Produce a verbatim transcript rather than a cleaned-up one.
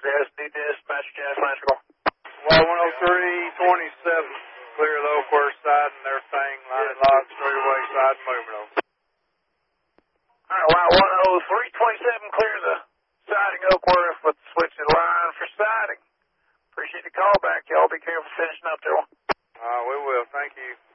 S D dispatch, Jazz Electrical. Well, one oh three twenty-seven, clear the Oakworth side and everything, line lock, straightaway side, moving over. All right, well, one oh three twenty-seven, clear the siding Oakworth with the switch in line for siding. Appreciate the call back. Y'all be careful finishing up there. Uh, we will. Thank you.